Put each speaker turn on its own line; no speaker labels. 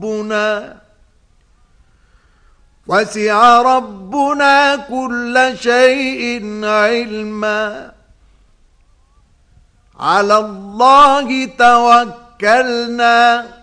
وسع ربنا كل شيء علما على الله توكلنا